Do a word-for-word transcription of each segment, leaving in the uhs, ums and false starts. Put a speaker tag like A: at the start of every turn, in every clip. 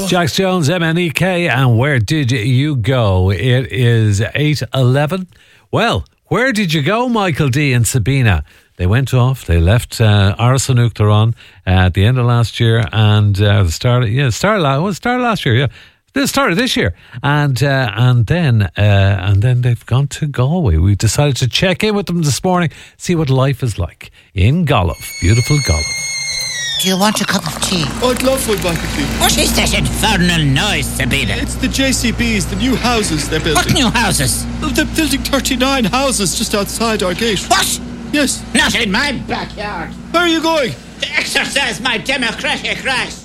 A: Jax Jones, M N E K, and Where Did You Go? It is eight eleven. Well, where did you go, Michael D and Sabina? They went off. They left uh, Aras an Uachtaráin uh, at the end of last year, and uh, the start, yeah, start last, well, start last year, yeah, the start of this year, and uh, and then uh, and then they've gone to Galway. We decided to check in with them this morning, see what life is like in Gallup, beautiful Gallup.
B: Do you want a cup of tea?
C: Oh, I'd love one, Michael D.
B: What is that infernal noise, Sabina?
C: It's the J C Bs, the new houses they're building.
B: What new houses?
C: Oh, they're building thirty-nine houses just outside our gate.
B: What?
C: Yes.
B: Not in my backyard.
C: Where are you going?
B: To exercise my democratic right.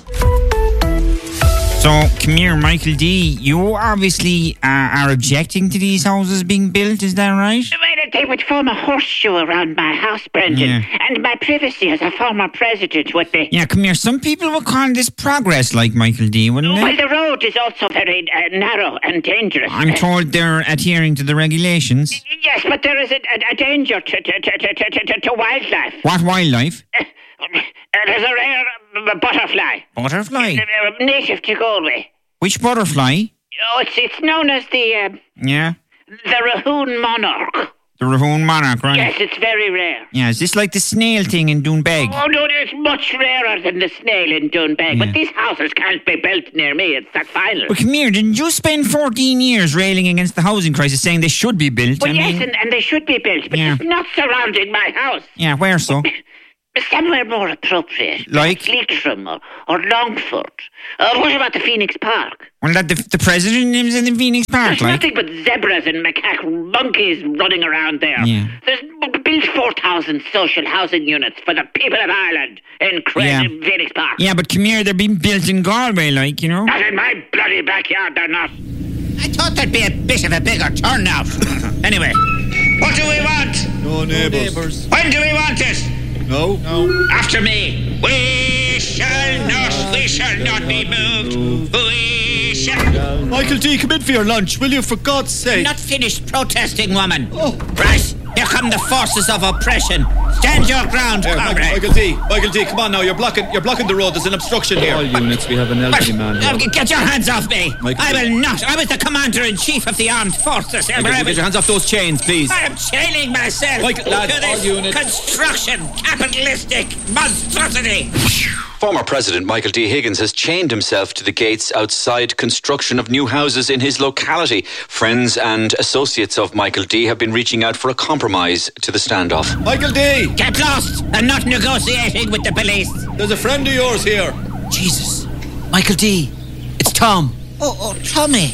D: So, come here, Michael D. You obviously uh, are objecting to these houses being built, is that right?
E: Well, they would form a horseshoe around my house, Brendan,
D: Yeah.
E: and my privacy as a former president would be.
D: Yeah, come here. Some people would call this progress, like Michael D, wouldn't they?
E: Well, the road is also very uh, narrow and dangerous.
D: I'm told they're adhering to the regulations.
E: Yes, but there is a, a, a danger to, to, to, to, to, to, to wildlife.
D: What wildlife?
E: Uh, there's a rare uh, butterfly.
D: Butterfly.
E: Uh, native to Galway.
D: Which butterfly?
E: Oh, it's it's known as the uh,
D: Yeah.
E: the Rahoon monarch.
D: The Rahoon monarch, right?
E: Yes, it's very rare.
D: Yeah, is this like the snail thing in Doonbeg?
E: Oh no, it's much rarer than the snail in Doonbeg.
D: Yeah.
E: But these houses can't be built near me. It's that final.
D: But come here, didn't you spend fourteen years railing against the housing crisis, saying they should be built?
E: Well,
D: I
E: yes,
D: mean-
E: and, and they should be built, but
D: Yeah.
E: it's not surrounding my house.
D: Yeah, where so?
E: Somewhere more appropriate.
D: Like?
E: Leitrim or, or Longford. Or what about the Phoenix Park?
D: Well, that the, the president lives in the Phoenix Park,
E: There's
D: like.
E: nothing but zebras and macaque monkeys running around there.
D: Yeah.
E: There's built four thousand social housing units for the people of Ireland in Cre-
D: Yeah.
E: Phoenix Park.
D: Yeah, but come here, they're being built in Galway, like, you know?
E: Not in my bloody backyard, they're not.
B: I thought there'd be a bit of a bigger turnout. Anyway, what do we want?
C: No neighbours.
B: When do we want it?
C: No. No.
B: After me. We shall not, we shall not be moved. We shall
C: Michael D, come in for your lunch, will you, for God's sake?
B: not finish protesting, woman.
C: Oh.
B: Right, here come the forces of oppression. Stand your ground,
C: Here, Michael,
B: comrade.
C: Michael D, Michael D, come on now, you're blocking you're blocking the road, there's an obstruction here.
F: All units, we have an elderly man
B: Uh,
F: here.
B: Get your hands off me.
F: Michael-
B: I will not. I was the commander-in-chief of the armed forces.
F: Get, get your hands off those chains, please.
B: I am chaining myself
F: Michael, lads,
B: to this
F: all units.
B: construction capitalistic monstrosity.
G: Former President Michael D. Higgins has chained himself to the gates outside construction of new houses in his locality. Friends and associates of Michael D. have been reaching out for a compromise to the standoff.
C: Michael D,
B: Get lost and not negotiating with the police.
C: there's a friend of yours here.
H: Jesus. Michael D. It's Tom.
B: Oh, oh Tommy.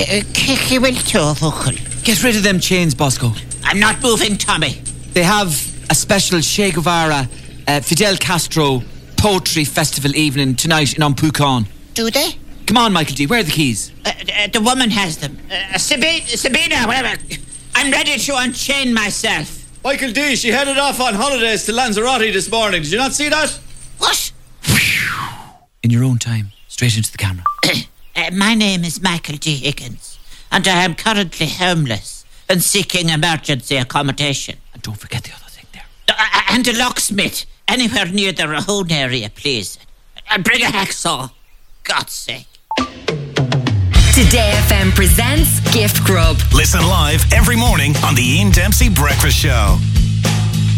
B: Kicky will too,
H: Get rid of them chains, Bosco.
B: I'm not moving, Tommy.
H: They have a special Che Guevara, uh, Fidel Castro poetry festival evening tonight in Umpucan.
B: Do they?
H: Come on, Michael D. Where are the keys?
B: Uh, uh, the woman has them. Uh, Sabina, Sabina, whatever. I'm ready to unchain myself.
C: Michael D, she headed off on holidays to Lanzarote this morning. Did you not see that?
B: What?
H: In your own time. Straight into the camera.
B: Uh, my name is Michael D. Higgins, and I am currently homeless and seeking emergency accommodation.
H: And don't forget the other thing there.
B: Uh, and a locksmith anywhere near the Rahoon area, please. And bring a hacksaw. God's sake.
I: Today F M presents Gift Grub.
J: Listen live every morning on the Ian Dempsey Breakfast Show.